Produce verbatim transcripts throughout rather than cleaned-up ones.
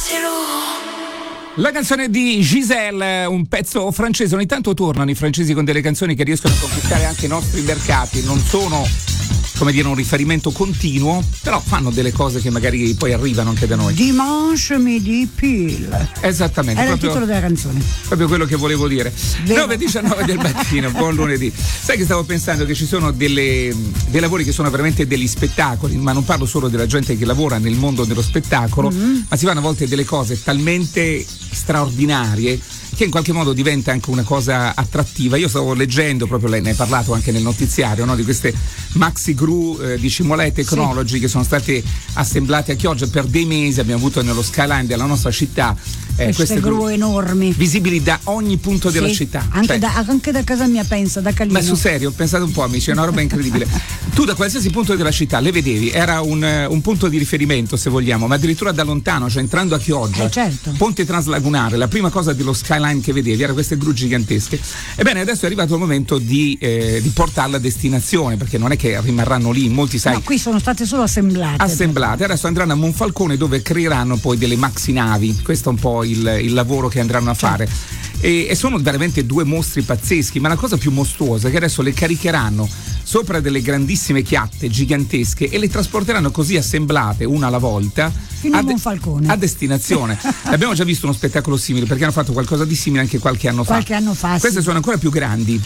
La canzone di Giselle, un pezzo francese. Ogni tanto tornano i francesi con delle canzoni che riescono a conquistare anche i nostri mercati. Non sono, come dire, un riferimento continuo, però fanno delle cose che magari poi arrivano anche da noi. Dimanche midi pile. Esattamente. Era proprio, il titolo della canzone. Proprio quello che volevo dire. nove e diciannove del mattino, buon lunedì. Sai che stavo pensando che ci sono delle, dei lavori che sono veramente degli spettacoli, ma non parlo solo della gente che lavora nel mondo dello spettacolo, mm-hmm. ma si fanno a volte delle cose talmente straordinarie che in qualche modo diventa anche una cosa attrattiva. Io stavo leggendo, proprio lei ne ha parlato anche nel notiziario, no? Di queste maxi gru eh, di Cimolet Technology, sì, che sono state assemblate a Chioggia per dei mesi. Abbiamo avuto nello skyline della nostra città eh, queste, queste gru, gru enormi, visibili da ogni punto sì, della città, anche, cioè, da, anche da casa mia, pensa, da Calino. ma su serio, pensate un po', amici, è una roba incredibile. Tu da qualsiasi punto della città le vedevi, era un, un punto di riferimento, se vogliamo, ma addirittura da lontano, cioè entrando a Chioggia, eh, certo. Ponte Translagunare, la prima cosa dello skyline che vedevi era queste gru gigantesche. Ebbene, adesso è arrivato il momento di, eh, di portarle a destinazione, perché non è che rimarranno lì, molti sai. No, qui sono state solo assemblate. Assemblate, adesso andranno a Monfalcone dove creeranno poi delle maxi navi. Questo è un po' il, il lavoro che andranno a fare. Certo. E, e sono veramente due mostri pazzeschi, ma la cosa più mostruosa è che adesso le caricheranno sopra delle grandissime chiatte gigantesche e le trasporteranno così assemblate una alla volta fino a, Monfalcone, a destinazione. Abbiamo già visto uno spettacolo simile, perché hanno fatto qualcosa di simile anche qualche anno fa. Qualche anno fa. Queste sì. sono ancora più grandi.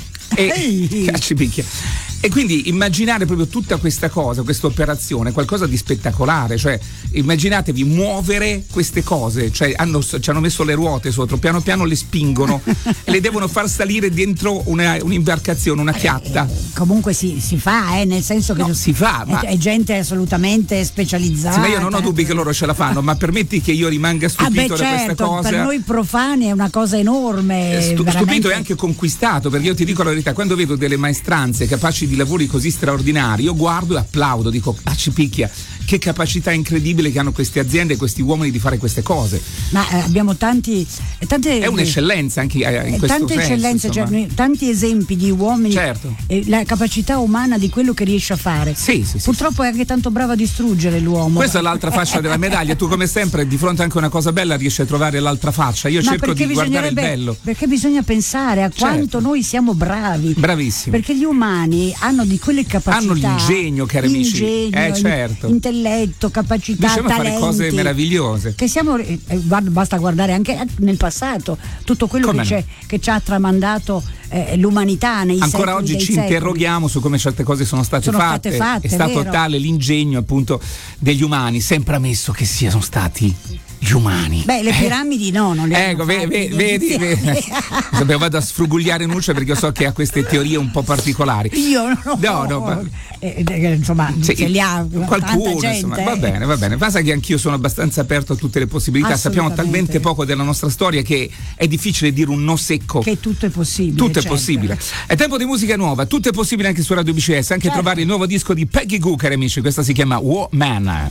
E cacci picchia. E quindi immaginare proprio tutta questa cosa, questa operazione, qualcosa di spettacolare, cioè immaginatevi muovere queste cose, cioè hanno, ci hanno messo le ruote sotto, piano piano le spingono e le devono far salire dentro una, un'imbarcazione, una chiatta. Eh, comunque si, si fa, eh, nel senso che no, si fa, è, ma è gente assolutamente specializzata. Sì, ma io non ho dubbi che loro ce la fanno, ma permetti che io rimanga stupito ah beh, da certo, questa cosa. Per noi profani è una cosa enorme. Stu- veramente... Stupito e anche conquistato, perché io ti dico la verità, quando vedo delle maestranze capaci di lavori così straordinari, io guardo e applaudo, dico ah ci picchia, che capacità incredibile che hanno queste aziende e questi uomini di fare queste cose. Ma eh, abbiamo tanti tante, è un'eccellenza anche eh, in questo tante senso, eccellenze, cioè, tanti esempi di uomini, certo. E la capacità umana di quello che riesce a fare. Sì, sì, sì, purtroppo sì. è anche tanto bravo a distruggere l'uomo. Questa è l'altra faccia della medaglia. Tu come sempre di fronte anche a una cosa bella riesci a trovare l'altra faccia. Io Ma cerco di guardare il bello, perché bisogna pensare a certo. quanto noi siamo bravi, bravissimi, perché gli umani hanno di quelle capacità, hanno l'ingegno, cari amici, ingegno, eh, certo. intelletto, capacità, riusciamo talenti, a fare cose meravigliose che siamo, eh, basta guardare anche nel passato tutto quello che, c'è, che ci ha tramandato eh, l'umanità nei ancora secoli oggi ci secoli. Interroghiamo su come certe cose sono state sono fatte, state fatte è stato vero. Tale l'ingegno appunto degli umani, sempre ammesso che siano stati gli umani. Beh, le piramidi eh. no, non le ecco, hanno vedi, fatte, vedi, vedi. Vabbè, vado a sfrugugliare Nuccia perché io so che ha queste teorie un po' particolari. Io no, no, no ma... eh, insomma, sì, ce li ha qualcuno, gente, insomma, eh. va bene, va bene. Passa che anch'io sono abbastanza aperto a tutte le possibilità. Sappiamo talmente poco della nostra storia che è difficile dire un no secco. Che tutto è possibile. Tutto certo. è possibile. È tempo di musica nuova, tutto è possibile anche su Radio B C S, anche certo. Trovare il nuovo disco di Peggy Gou, cari amici. Questa si chiama Woman.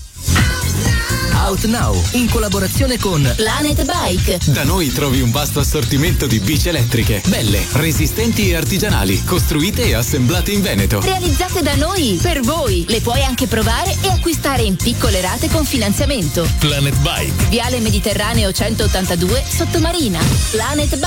Out Now, in collaborazione con Planet Bike. Da noi trovi un vasto assortimento di bici elettriche, belle, resistenti e artigianali, costruite e assemblate in Veneto. Realizzate da noi, per voi. Le puoi anche provare e acquistare in piccole rate con finanziamento. Planet Bike. Viale Mediterraneo centottantadue, Sottomarina. Planet Bike.